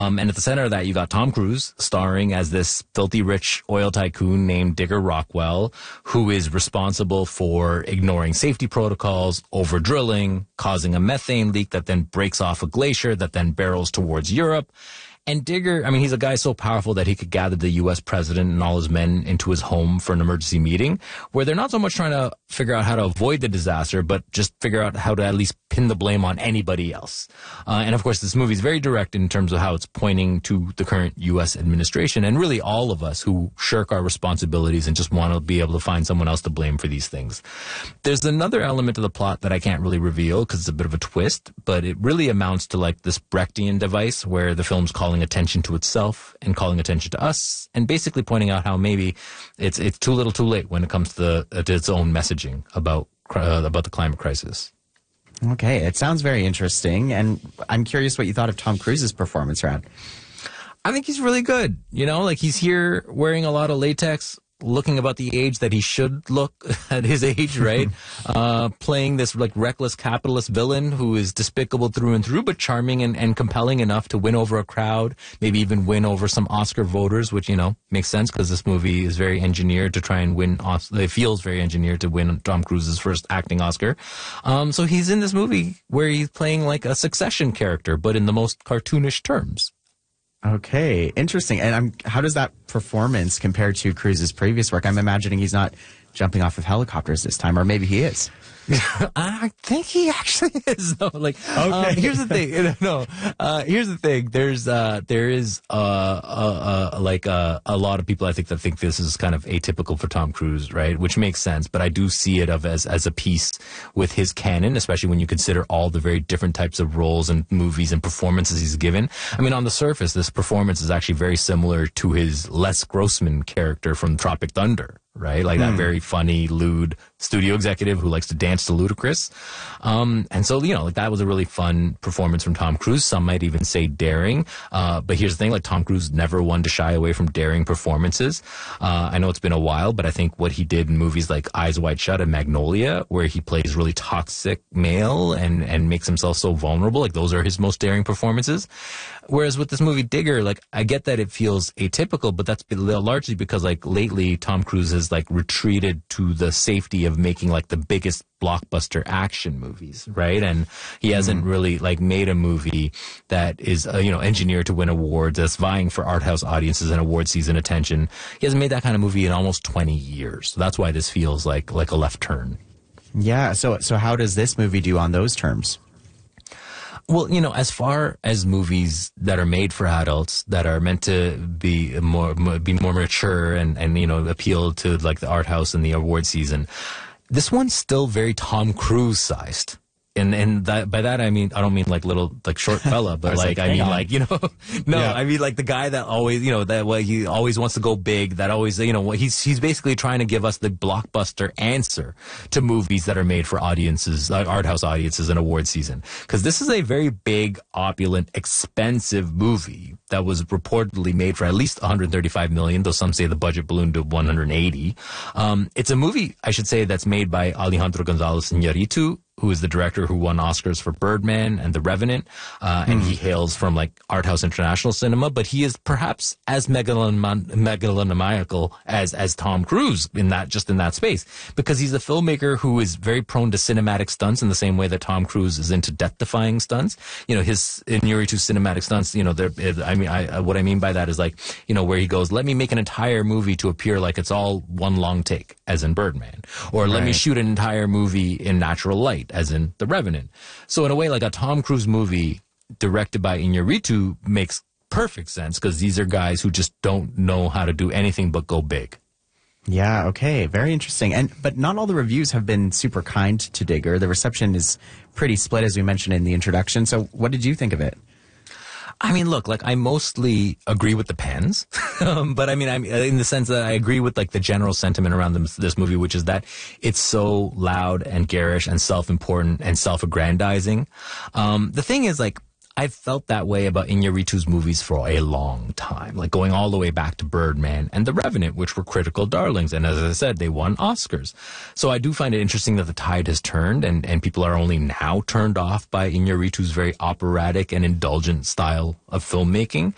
And at the center of that, you got Tom Cruise starring as this filthy rich oil tycoon named Digger Rockwell, who is responsible for ignoring safety protocols, over drilling, causing a methane leak that then breaks off a glacier that then barrels towards Europe. And Digger, I mean, he's a guy so powerful that he could gather the U.S. president and all his men into his home for an emergency meeting, where they're not so much trying to figure out how to avoid the disaster, but just figure out how to at least pin the blame on anybody else. And of course, this movie is very direct in terms of how it's pointing to the current U.S. administration and really all of us who shirk our responsibilities and just want to be able to find someone else to blame for these things. There's another element of the plot that I can't really reveal because it's a bit of a twist, but it really amounts to like this Brechtian device where the film's calling attention to itself and calling attention to us and basically pointing out how maybe it's too little too late when it comes to its own messaging about the climate crisis. Okay, it sounds very interesting, and I'm curious what you thought of Tom Cruise's performance, Rad. I think he's really good. You know, like he's here wearing a lot of latex, looking about the age that he should look at his age, right? Playing this like reckless capitalist villain who is despicable through and through, but charming and compelling enough to win over a crowd, maybe even win over some Oscar voters, which, you know, makes sense because this movie is very engineered to try and win. It feels very engineered to win Tom Cruise's first acting Oscar. So he's in this movie where he's playing like a Succession character, but in the most cartoonish terms. Okay, interesting. And how does that performance compare to Cruise's previous work? I'm imagining he's not jumping off of helicopters this time, or maybe he is. I think he actually is. No, like, okay. Here's the thing. Here's the thing. There is a lot of people I think that think this is kind of atypical for Tom Cruise, right? Which makes sense, but I do see it as a piece with his canon, especially when you consider all the very different types of roles and movies and performances he's given. I mean, on the surface, this performance is actually very similar to his Les Grossman character from Tropic Thunder. Right? Like that very funny, lewd studio executive who likes to dance to Ludacris. And so, you know, like that was a really fun performance from Tom Cruise. Some might even say daring. But here's the thing, like Tom Cruise never one to shy away from daring performances. I know it's been a while, but I think what he did in movies like Eyes Wide Shut and Magnolia, where he plays really toxic male and makes himself so vulnerable, like those are his most daring performances. Whereas with this movie Digger, like I get that it feels atypical, but that's largely because like lately Tom Cruise has like retreated to the safety of making like the biggest blockbuster action movies, right? And he hasn't really like made a movie that is engineered to win awards, that's vying for art house audiences and award season attention. He hasn't made that kind of movie in almost 20 years. So that's why this feels like a left turn. Yeah. So how does this movie do on those terms? Well, you know, as far as movies that are made for adults that are meant to be more mature and you know, appeal to like the art house and the award season, this one's still very Tom Cruise sized. And that, by that I mean, I don't mean like little, like short fella, but like, I mean like, you know, no, yeah. I mean like the guy that always, you know, that way he always wants to go big, that always, you know, he's basically trying to give us the blockbuster answer to movies that are made for audiences, like art house audiences in award season. Cause this is a very big, opulent, expensive movie that was reportedly made for at least 135 million, though some say the budget ballooned to 180. It's a movie, I should say, that's made by Alejandro González Iñárritu, who is the director who won Oscars for Birdman and The Revenant, and he hails from like art house international cinema, but he is perhaps as megalomaniacal as Tom Cruise in that space, because he's a filmmaker who is very prone to cinematic stunts in the same way that Tom Cruise is into death-defying stunts. You know, his Iñárritu cinematic stunts, you know, what I mean by that is like, you know, where he goes, let me make an entire movie to appear like it's all one long take, as in Birdman, or let me shoot an entire movie in natural light, as in The Revenant. So in a way, like a Tom Cruise movie directed by Iñárritu makes perfect sense, because these are guys who just don't know how to do anything but go big. Yeah, okay, very interesting. But not all the reviews have been super kind to Digger. The reception is pretty split, as we mentioned in the introduction. So what did you think of it? I mean, look, like I mostly agree with the pens, but I mean, I'm in the sense that I agree with like the general sentiment around this movie, which is that it's so loud and garish and self-important and self-aggrandizing. The thing is, like, I've felt that way about Iñárritu's movies for a long time, like going all the way back to Birdman and The Revenant, which were critical darlings. And as I said, they won Oscars. So I do find it interesting that the tide has turned and people are only now turned off by Iñárritu's very operatic and indulgent style of filmmaking.